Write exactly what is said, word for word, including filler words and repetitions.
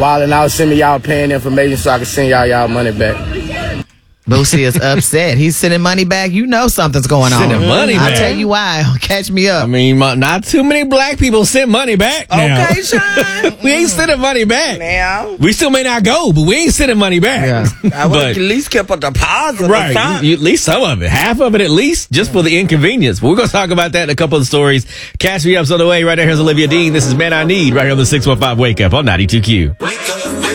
wilding out. Send me y'all paying information so I can send y'all y'all money back. Boosie is upset. He's sending money back. You know something's going on. Sending money I'll back. tell you why. Catch me up. I mean, not too many black people send money back now. Okay, Sean. We ain't sending money back. Now, We still may not go, but we ain't sending money back. Yeah. I would But- at least kept a deposit. Right, Right. you, you- at least some of it, half of it at least, just for the inconvenience. But we're going to talk about that in a couple of stories. Catch me up's on the way. Right there, here's Olivia Dean. This is Man I Need, right here on the six one five Wake Up on ninety-two Q.